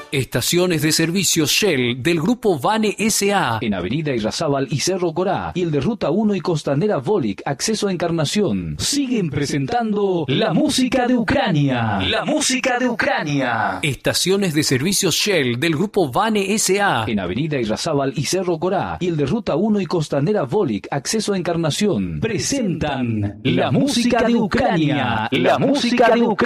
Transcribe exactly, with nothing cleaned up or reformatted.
Estaciones de servicios Shell del Grupo Vane S A en Avenida Irrazábal y Cerro Corá, y el de Ruta uno y Costanera Volik, acceso a Encarnación. Siguen presentando la música de Ucrania. La música de Ucrania. Estaciones de servicios Shell del Grupo Vane S A en Avenida Irrazábal y Cerro Corá, y el de Ruta uno y Costanera Volik, acceso a Encarnación. Presentan la música de Ucrania. La música de Ucrania.